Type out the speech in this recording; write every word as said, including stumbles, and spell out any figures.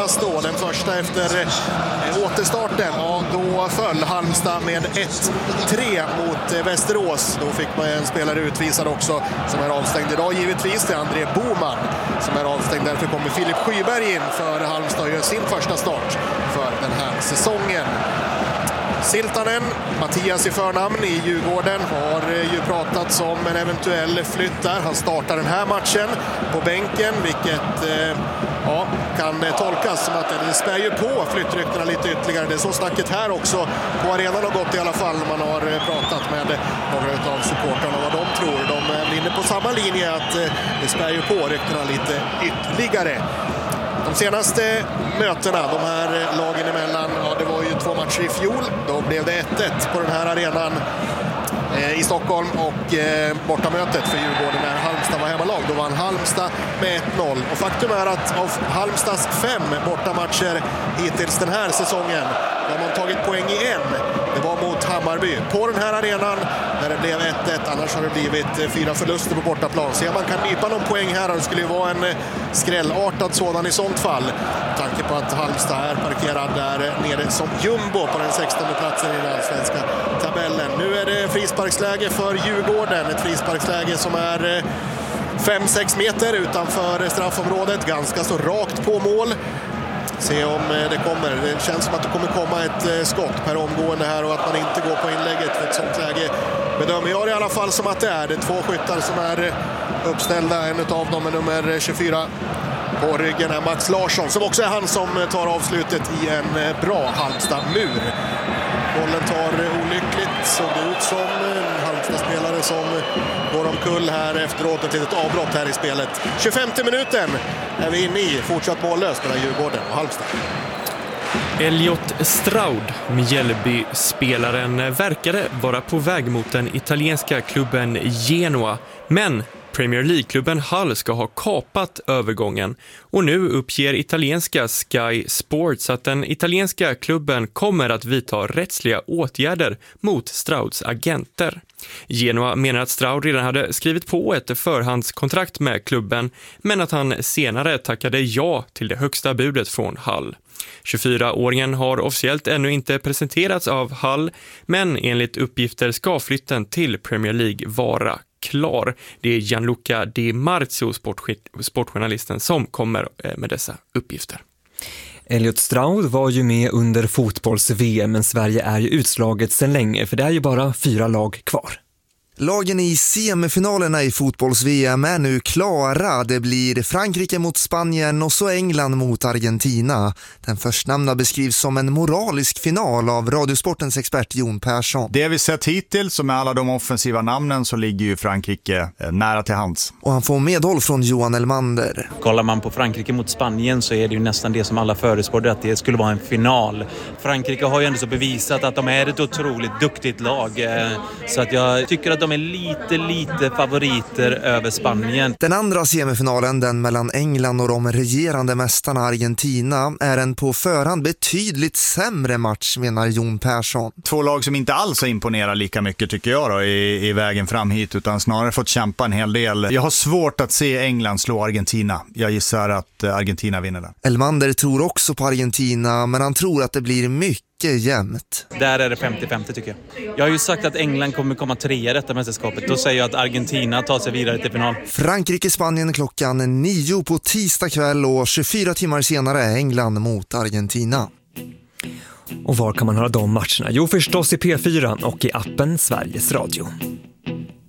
senast då, den första efter eh, återstarten. Ja, då föll Halmstad med ett tre mot eh, Västerås. Då fick man en spelare utvisad också som är avstängd idag givetvis. Det är André Boman som är avstängd. Därför kommer Filip Skyberg in för Halmstad och gör sin första start för den här säsongen. Siltanen, Mattias i förnamn i Djurgården, har ju pratats om en eventuell flytt där. Han startar den här matchen på bänken, vilket eh, ja, kan tolkas som att det spär ju på flyttryktena lite ytterligare. Det är så snacket här också på arenan har gått i alla fall. Man har pratat med några av supportrarna vad de tror. De är inne på samma linje att eh, det spär ju på ryktena lite ytterligare. De senaste mötena, de här lagen emellan, ja, det var ju två matcher i fjol. Då blev det ett ett på den här arenan eh, i Stockholm och eh, bortamötet för Djurgården när Halmstad var hemmalag. Då vann Halmstad med ett noll. Och faktum är att av Halmstads fem bortamatcher hittills den här säsongen har man tagit poäng i en. Det var mot Hammarby på den här arenan när det blev ett ett. Annars har det blivit fyra förluster på bortaplan. Så man kan nypa någon poäng här och det skulle ju vara en skrällartad sådan i sånt fall. Med tanke på att Halmstad är parkerad där nere som jumbo på den sextonde platsen i den svenska tabellen. Nu är det frisparksläge för Djurgården. Ett frisparksläge som är fem sex meter utanför straffområdet. Ganska så rakt på mål. Se om det kommer. Det känns som att det kommer komma ett skott per omgående här och att man inte går på inlägget för ett sånt läge. Bedömer jag i alla fall som att det är. Det är två skyttar som är uppställda. En av dem är nummer tjugofyra på ryggen är Max Larsson som också är han som tar avslutet i en bra Halmstad-mur. Bollen tar olyckligt, såg det ut som en Halmstad-spelare som går omkull här efteråt. Ett litet avbrott här i spelet. tjugofemte minuten är vi inne i, fortsatt mållös mellan Djurgården och Halmstad. Elliot Stroud, Mjällby-spelaren, verkade vara på väg mot den italienska klubben Genoa, men Premier League-klubben Hull ska ha kapat övergången och nu uppger italienska Sky Sports att den italienska klubben kommer att vidta rättsliga åtgärder mot Strouds agenter. Genoa menar att Stroud redan hade skrivit på ett förhandskontrakt med klubben men att han senare tackade ja till det högsta budet från Hull. tjugofyraåringen har officiellt ännu inte presenterats av Hull, men enligt uppgifter ska flytten till Premier League vara klar. Det är Gianluca Di Marzio, sportjournalisten, som kommer med dessa uppgifter. Elliot Stroud var ju med under fotbolls-V M, men Sverige är ju utslaget sedan länge för det är ju bara fyra lag kvar. Lagen i semifinalerna i fotbolls-V M är nu klara. Det blir Frankrike mot Spanien och så England mot Argentina. Den förstnämnda beskrivs som en moralisk final av Radiosportens expert Jon Persson. Det vi sett hittills, som med alla de offensiva namnen, så ligger ju Frankrike nära till hands. Och han får medhåll från Johan Elmander. Kollar man på Frankrike mot Spanien så är det ju nästan det som alla förutspådde, att det skulle vara en final. Frankrike har ju ändå så bevisat att de är ett otroligt duktigt lag. Så att jag tycker att de är lite, lite favoriter över Spanien. Den andra semifinalen, den mellan England och de regerande mästarna Argentina, är en på förhand betydligt sämre match, menar Jon Persson. Två lag som inte alls har imponerat lika mycket, tycker jag då, i, i vägen fram hit, utan snarare fått kämpa en hel del. Jag har svårt att se England slå Argentina. Jag gissar att Argentina vinner den. Elmander tror också på Argentina, men han tror att det blir mycket jämnt. Där är det femtio femtio tycker jag. Jag har ju sagt att England kommer komma trea i detta mästerskapet. Då säger jag att Argentina tar sig vidare till final. Frankrike-Spanien klockan nio på tisdag kväll och tjugofyra timmar senare England mot Argentina. Och var kan man höra de matcherna? Jo, förstås i P fyra och i appen Sveriges Radio.